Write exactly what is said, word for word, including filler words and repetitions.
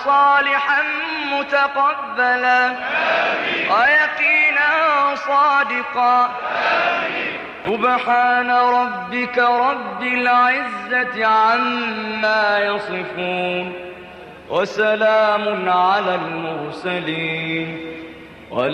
صالحا متقبلا ويقينا صادقا. سبحان ربك رب العزة عما يصفون وسلام على المرسلين